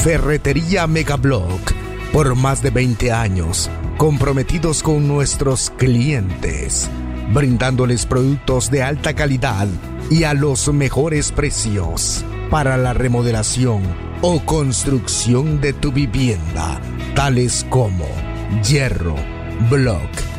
Ferretería Megablock, por más de 20 años, comprometidos con nuestros clientes, brindándoles productos de alta calidad y a los mejores precios para la remodelación o construcción de tu vivienda, tales como hierro, block,